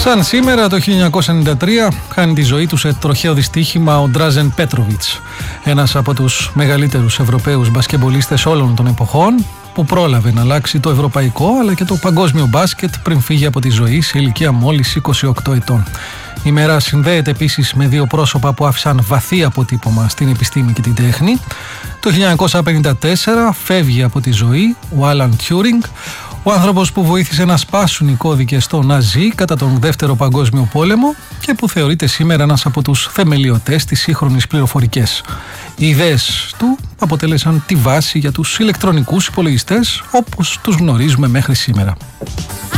Σαν σήμερα το 1993 χάνει τη ζωή του σε τροχαίο δυστύχημα ο Ντράζεν Πέτροβιτς, ένας από τους μεγαλύτερους Ευρωπαίους μπασκεμπολίστες όλων των εποχών, που πρόλαβε να αλλάξει το ευρωπαϊκό αλλά και το παγκόσμιο μπάσκετ πριν φύγει από τη ζωή σε ηλικία μόλις 28 ετών. Η μέρα συνδέεται επίσης με δύο πρόσωπα που άφησαν βαθύ αποτύπωμα στην επιστήμη και την τέχνη. Το 1954 φεύγει από τη ζωή ο Άλαν Τιούρινγκ, ο άνθρωπος που βοήθησε να σπάσουν οι κώδικες των Ναζί κατά τον Δεύτερο Παγκόσμιο Πόλεμο και που θεωρείται σήμερα ένας από τους θεμελιωτές της σύγχρονης πληροφορικής. Οι ιδέες του αποτέλεσαν τη βάση για τους ηλεκτρονικούς υπολογιστές όπως τους γνωρίζουμε μέχρι σήμερα.